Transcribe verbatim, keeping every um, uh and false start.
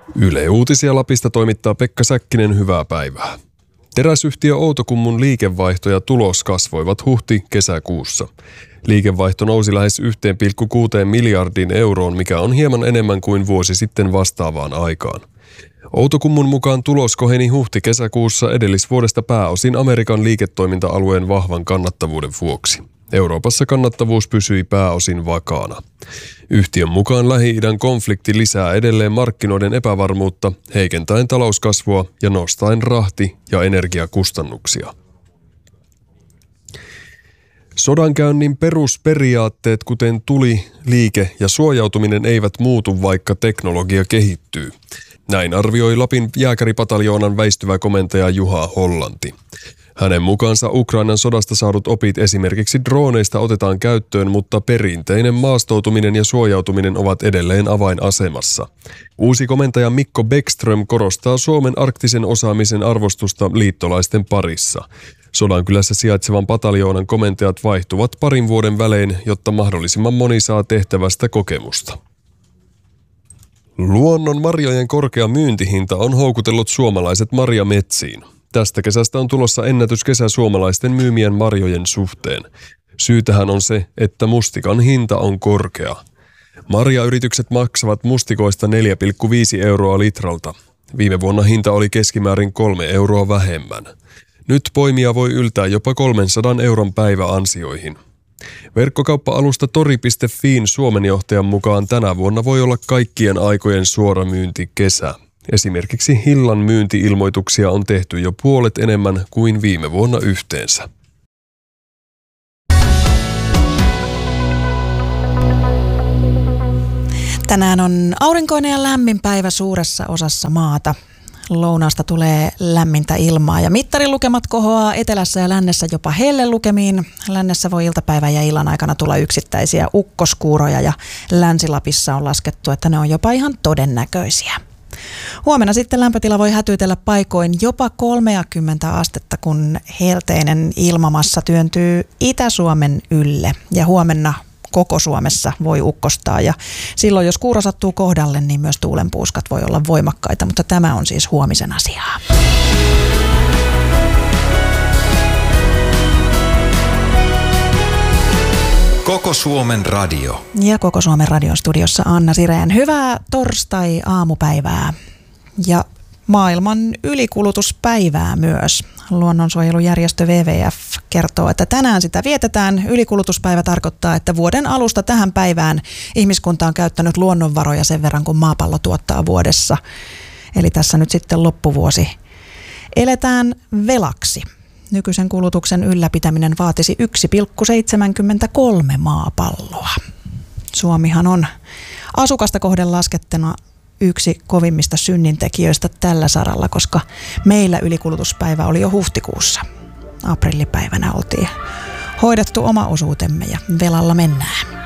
Yle Uutisia Lapista toimittaa Pekka Säkkinen, hyvää päivää. Teräsyhtiö Outokummun liikevaihto ja tulos kasvoivat huhti-kesäkuussa. Liikevaihto nousi lähes yksi pilkku kuusi miljardiin euroon, mikä on hieman enemmän kuin vuosi sitten vastaavaan aikaan. Outokummun mukaan tulos koheni huhti-kesäkuussa edellisvuodesta pääosin Amerikan liiketoiminta-alueen vahvan kannattavuuden vuoksi. Euroopassa kannattavuus pysyi pääosin vakaana. Yhtiön mukaan Lähi-idän konflikti lisää edelleen markkinoiden epävarmuutta, heikentäen talouskasvua ja nostaen rahti- ja energiakustannuksia. Sodankäynnin perusperiaatteet, kuten tuli, liike ja suojautuminen, eivät muutu, vaikka teknologia kehittyy. Näin arvioi Lapin jääkäripataljoonaan väistyvä komentaja Juha Hollanti. Hänen mukaansa Ukrainan sodasta saadut opit esimerkiksi drooneista otetaan käyttöön, mutta perinteinen maastoutuminen ja suojautuminen ovat edelleen avainasemassa. Uusi komentaja Mikko Bäckström korostaa Suomen arktisen osaamisen arvostusta liittolaisten parissa. Sodankylässä sijaitsevan pataljoonan komentajat vaihtuvat parin vuoden välein, jotta mahdollisimman moni saa tehtävästä kokemusta. Luonnon marjojen korkea myyntihinta on houkutellut suomalaiset marjametsiin. Tästä kesästä on tulossa ennätyskesä suomalaisten myymien marjojen suhteen. Syy tähän on se, että mustikan hinta on korkea. Marjayritykset maksavat mustikoista neljä pilkku viisi euroa litralta. Viime vuonna hinta oli keskimäärin kolme euroa vähemmän. Nyt poimija voi yltää jopa kolmensadan euron päiväansioihin. Verkkokauppa-alusta tori piste fiin Suomenjohtajan mukaan tänä vuonna voi olla kaikkien aikojen suoramyyntikesä. Esimerkiksi Hillan myynti-ilmoituksia on tehty jo puolet enemmän kuin viime vuonna yhteensä. Tänään on aurinkoinen ja lämmin päivä suuressa osassa maata. Lounaasta tulee lämmintä ilmaa ja mittarilukemat kohoaa etelässä ja lännessä jopa hellelukemiin. Lännessä voi iltapäivän ja illan aikana tulla yksittäisiä ukkoskuuroja ja Länsi-Lapissa on laskettu, että ne on jopa ihan todennäköisiä. Huomenna sitten lämpötila voi hätyytellä paikoin jopa kolmekymmentä astetta, kun helteinen ilmamassa työntyy Itä-Suomen ylle ja huomenna koko Suomessa voi ukkostaa ja silloin jos kuuro sattuu kohdalle, niin myös tuulenpuuskat voi olla voimakkaita, mutta tämä on siis huomisen asiaa. Koko Suomen radio. Ja Koko Suomen radion studiossa Anna Sireen. Hyvää torstai-aamupäivää ja maailman ylikulutuspäivää myös. Luonnonsuojelujärjestö W W F kertoo, että tänään sitä vietetään. Ylikulutuspäivä tarkoittaa, että vuoden alusta tähän päivään ihmiskunta on käyttänyt luonnonvaroja sen verran, kun maapallo tuottaa vuodessa. Eli tässä nyt sitten loppuvuosi eletään velaksi. Nykyisen kulutuksen ylläpitäminen vaatisi yksi pilkku seitsemänkymmentäkolme maapalloa. Suomihan on asukasta kohden laskettuna yksi kovimmista synnintekijöistä tällä saralla, koska meillä ylikulutuspäivä oli jo huhtikuussa. Aprillipäivänä oltiin hoidettu oma osuutemme ja velalla mennään.